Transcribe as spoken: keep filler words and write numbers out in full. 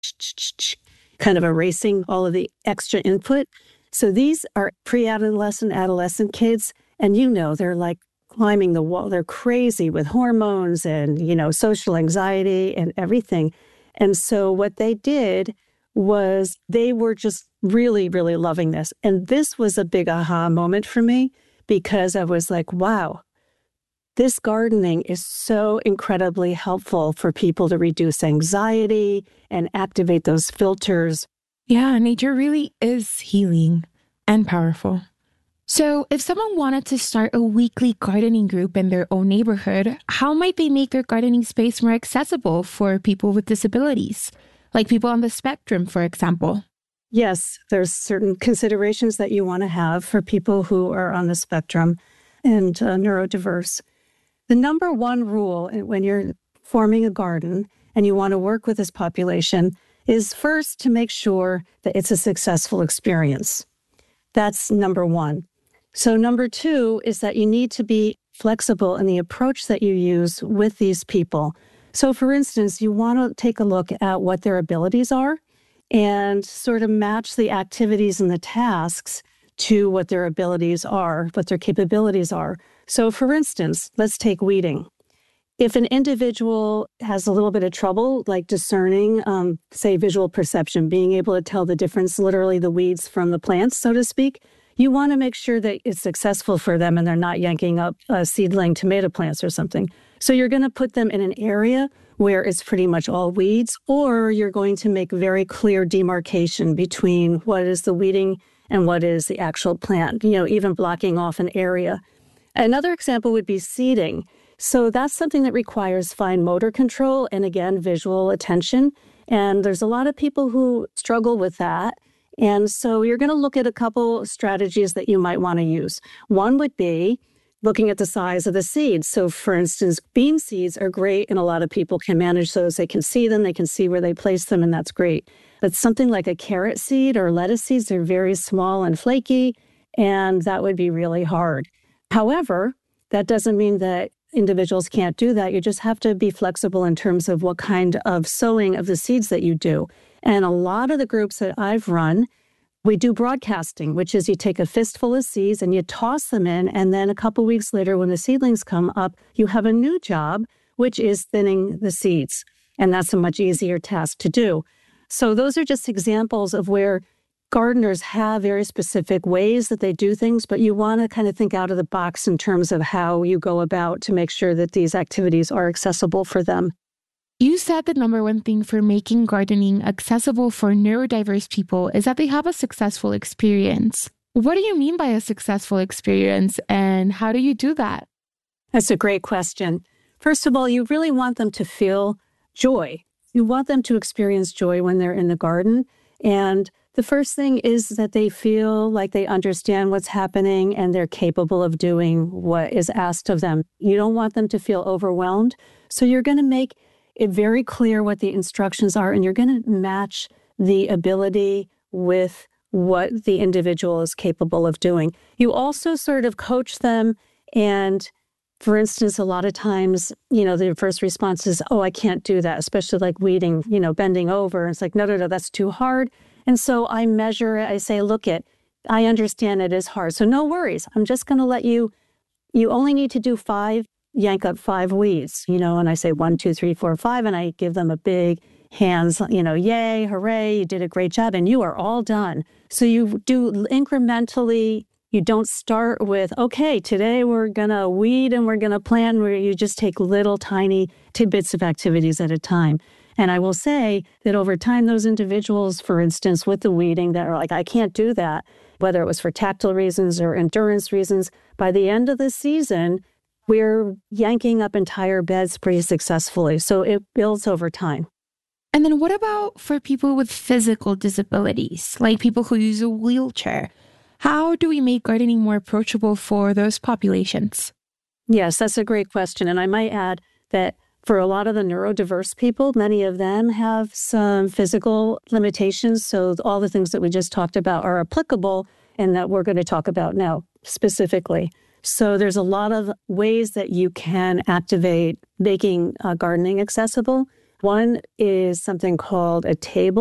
kind of erasing all of the extra input. So these are pre-adolescent, adolescent kids, and you know, they're like climbing the wall. They're crazy with hormones and, you know, social anxiety and everything. And so what they did was they were just really, really loving this. And this was a big aha moment for me because I was like, wow, this gardening is so incredibly helpful for people to reduce anxiety and activate those filters. Yeah, nature really is healing and powerful. So if someone wanted to start a weekly gardening group in their own neighborhood, how might they make their gardening space more accessible for people with disabilities, like people on the spectrum, for example? Yes, there's certain considerations that you want to have for people who are on the spectrum and uh, neurodiverse. The number one rule when you're forming a garden and you want to work with this population is first to make sure that it's a successful experience. That's number one. So number two is that you need to be flexible in the approach that you use with these people. So for instance, you want to take a look at what their abilities are and sort of match the activities and the tasks to what their abilities are, what their capabilities are. So for instance, let's take weeding. If an individual has a little bit of trouble, like discerning, um, say, visual perception, being able to tell the difference, literally the weeds from the plants, so to speak, you want to make sure that it's successful for them and they're not yanking up uh, seedling tomato plants or something. So you're going to put them in an area where it's pretty much all weeds, or you're going to make very clear demarcation between what is the weeding and what is the actual plant, you know, even blocking off an area. Another example would be seeding. So that's something that requires fine motor control and, again, visual attention. And there's a lot of people who struggle with that. And so you're going to look at a couple strategies that you might want to use. One would be looking at the size of the seeds. So, for instance, bean seeds are great, and a lot of people can manage those. They can see them, they can see where they place them, and that's great. But something like a carrot seed or lettuce seeds are very small and flaky, and that would be really hard. However, that doesn't mean that individuals can't do that. You just have to be flexible in terms of what kind of sowing of the seeds that you do. And a lot of the groups that I've run, we do broadcasting, which is you take a fistful of seeds and you toss them in, and then a couple weeks later when the seedlings come up, you have a new job, which is thinning the seeds. And that's a much easier task to do. So those are just examples of where gardeners have very specific ways that they do things, but you want to kind of think out of the box in terms of how you go about to make sure that these activities are accessible for them. You said the number one thing for making gardening accessible for neurodiverse people is that they have a successful experience. What do you mean by a successful experience, and how do you do that? That's a great question. First of all, you really want them to feel joy. You want them to experience joy when they're in the garden. And the first thing is that they feel like they understand what's happening and they're capable of doing what is asked of them. You don't want them to feel overwhelmed. So you're going to make it very clear what the instructions are, and you're going to match the ability with what the individual is capable of doing. You also sort of coach them, and for instance, a lot of times, you know, the first response is, oh, I can't do that, especially like weeding, you know, bending over. It's like, no, no, no, that's too hard. And so I measure it. I say, look it, I understand it is hard. So no worries. I'm just going to let you, you only need to do five, yank up five weeds, you know, and I say one, two, three, four, five, and I give them a big hands, you know, yay, hooray, you did a great job, and you are all done. So you do incrementally. You don't start with, okay, today we're going to weed and we're going to plant, where you just take little tiny tidbits of activities at a time. And I will say that over time, those individuals, for instance, with the weeding that are like, I can't do that, whether it was for tactile reasons or endurance reasons, by the end of the season, we're yanking up entire beds pretty successfully. So it builds over time. And then what about for people with physical disabilities, like people who use a wheelchair? How do we make gardening more approachable for those populations? Yes, that's a great question. And I might add that for a lot of the neurodiverse people, many of them have some physical limitations. So all the things that we just talked about are applicable and that we're going to talk about now specifically. So there's a lot of ways that you can activate making uh, gardening accessible. One is something called a table